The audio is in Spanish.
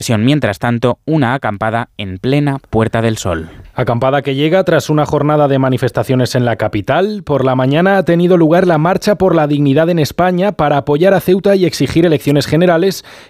Mientras tanto, una acampada en plena Puerta del Sol. Acampada que llega tras una jornada de manifestaciones en la capital. Por la mañana ha tenido lugar la Marcha por la Dignidad en España para apoyar a Ceuta y exigir elecciones generales